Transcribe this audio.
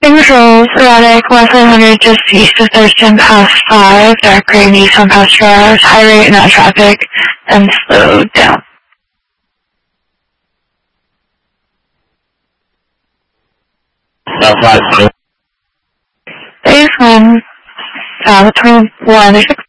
Things roads, erratic, west 100 just east of Thurston past 5, dark gray Nissan past 4 hours, high rate, not traffic, and slow down. Base 1, between 1 and 6.